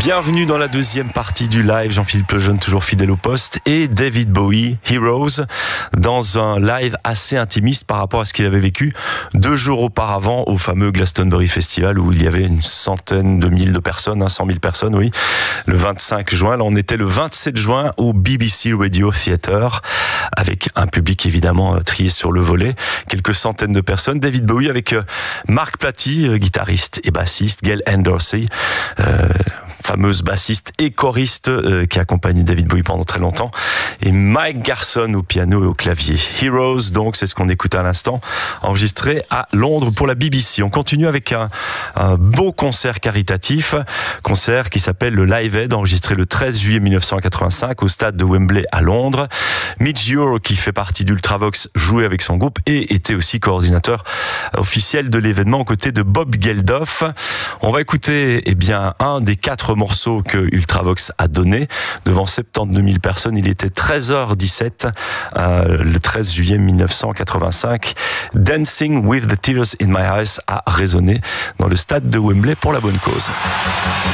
Bienvenue dans la deuxième partie du live. Jean-Philippe Lejeune, toujours fidèle au poste, et David Bowie, Heroes, dans un live assez intimiste par rapport à ce qu'il avait vécu 2 jours auparavant au fameux Glastonbury Festival où il y avait une centaine de mille de personnes, 100 000 personnes, oui, le 25 juin. Là, on était le 27 juin au BBC Radio Theatre avec un public évidemment trié sur le volet, quelques centaines de personnes. David Bowie avec Mark Platy, guitariste et bassiste, Gail Henderson, fameuse bassiste et choriste qui a accompagné David Bowie pendant très longtemps, et Mike Garson au piano et au clavier. Heroes, donc, c'est ce qu'on écoute à l'instant, enregistré à Londres pour la BBC. On continue avec un beau concert caritatif, concert qui s'appelle le Live Aid, enregistré le 13 juillet 1985 au stade de Wembley à Londres. Midge Ure, qui fait partie d'Ultravox, jouait avec son groupe et était aussi coordinateur officiel de l'événement aux côtés de Bob Geldof. On va écouter un des 4 morceaux que Ultravox a donné devant 72 000 personnes. Il était 13h17 le 13 juillet 1985. Dancing with the Tears in My Eyes a résonné dans le stade de Wembley pour la bonne cause.